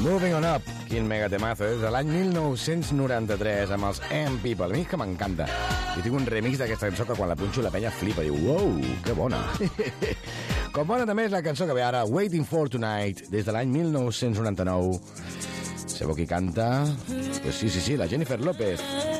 Moving on Up, quin megatemazo, és de l'any 1993 amb els M-People. A mi és que m'encanta. I tinc un remix d'aquesta cançó que quan la punxo la penya flipa, diu, uau, que bona. Com bona també és la cançó que ve ara, Waiting for Tonight, des de l'any 1999. Sabeu qui canta? Pues sí, la Jennifer López.